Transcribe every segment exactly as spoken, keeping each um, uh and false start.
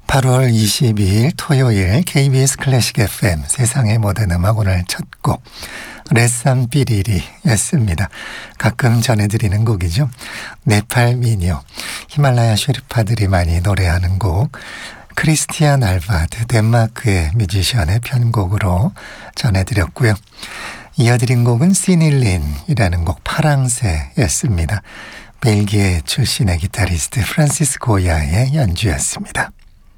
팔월 이십이일 토요일 케이비에스 클래식 에프엠 세상의 모든 음악 오늘 첫 곡 레산 삐리리였습니다. 가끔 전해드리는 곡이죠. 네팔 미녀 히말라야 쉐르파들이 많이 노래하는 곡 크리스티안 알바드 덴마크의 뮤지션의 편곡으로 전해드렸고요. 이어드린 곡은 시닐린이라는 곡 파랑새였습니다. 벨기에 출신의 기타리스트 프란시스 고야의 연주였습니다.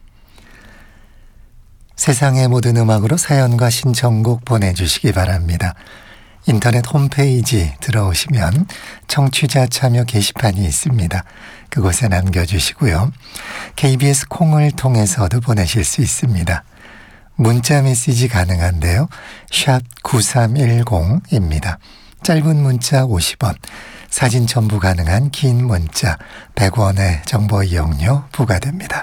세상의 모든 음악으로 사연과 신청곡 보내주시기 바랍니다. 인터넷 홈페이지 들어오시면 청취자 참여 게시판이 있습니다. 그곳에 남겨주시고요. 케이비에스 콩을 통해서도 보내실 수 있습니다. 문자 메시지 가능한데요. 샵 구삼일공입니다. 짧은 문자 오십 원, 사진 첨부 가능한 긴 문자 백 원의 정보 이용료 부과됩니다.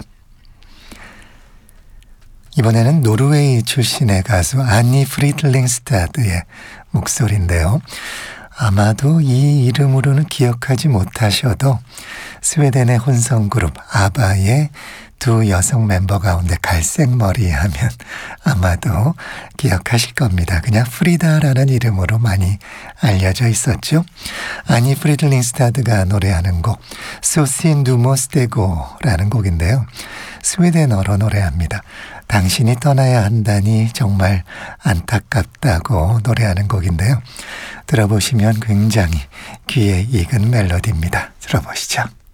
이번에는 노르웨이 출신의 가수 아니 프리틀링스타드의 목소리인데요. 아마도 이 이름으로는 기억하지 못하셔도 스웨덴의 혼성그룹 아바의 두 여성 멤버 가운데 갈색 머리 하면 아마도 기억하실 겁니다. 그냥 프리다라는 이름으로 많이 알려져 있었죠. 아니 프리틀링스타드가 노래하는 곡 소신 두모스테고라는 곡인데요. 스웨덴어로 노래합니다. 당신이 떠나야 한다니 정말 안타깝다고 노래하는 곡인데요. 들어보시면 굉장히 귀에 익은 멜로디입니다. 들어보시죠.